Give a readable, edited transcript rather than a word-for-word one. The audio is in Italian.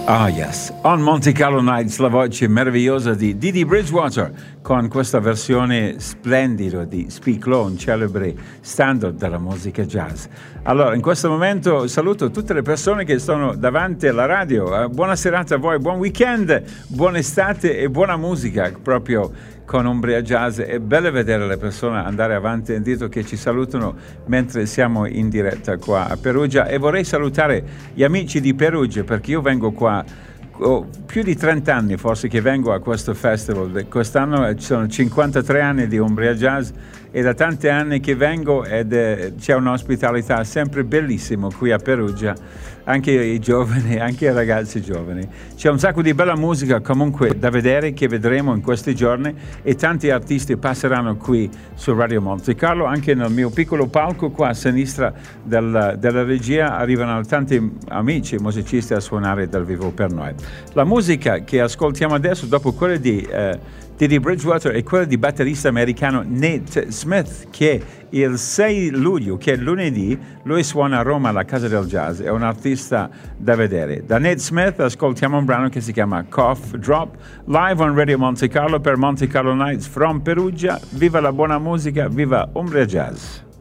Ah, yes. On Monte Carlo Nights, la voce meravigliosa di Dee Bridgewater con questa versione splendida di Speak Low, un celebre standard della musica jazz. Allora, in questo momento saluto tutte le persone che sono davanti alla radio. Buona serata a voi, buon weekend, buona estate e buona musica proprio con Umbria Jazz. È bello vedere le persone andare avanti e indietro che ci salutano mentre siamo in diretta qua a Perugia, e vorrei salutare gli amici di Perugia perché io vengo qua più di 30 anni forse che vengo a questo festival. Quest'anno sono 53 anni di Umbria Jazz e da tanti anni che vengo ed c'è un'ospitalità sempre bellissima qui a Perugia, anche i giovani, anche i ragazzi giovani. C'è un sacco di bella musica comunque da vedere, che vedremo in questi giorni, e tanti artisti passeranno qui su Radio Monte Carlo. Anche nel mio piccolo palco qua a sinistra della regia arrivano tanti amici musicisti a suonare dal vivo per noi. La musica che ascoltiamo adesso, dopo quella di Dee Bridgewater, è quella di batterista americano Nate Smith, che il 6 luglio, che è lunedì, lui suona a Roma alla Casa del Jazz. È un artista da vedere. Da Nate Smith ascoltiamo un brano che si chiama Cough Drop, live on Radio Monte Carlo per Monte Carlo Nights from Perugia. Viva la buona musica, viva Umbria Jazz.